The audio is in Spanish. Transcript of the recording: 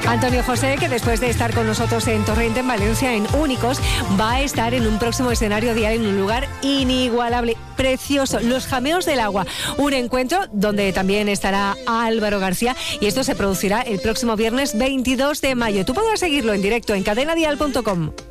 Antonio José, que después de estar con nosotros en Torrente, en Valencia, en Únicos, va a estar en un próximo escenario dial en un lugar inigualable, precioso, Los Jameos del Agua, un encuentro donde también estará Álvaro García, y esto se producirá el próximo viernes 22 de mayo. Tú podrás seguirlo en directo en cadenadial.com.